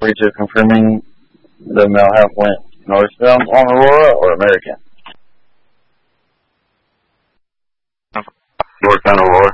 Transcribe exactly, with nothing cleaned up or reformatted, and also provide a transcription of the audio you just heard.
We just confirming the Malhap went northbound on Aurora or American? Northbound Aurora.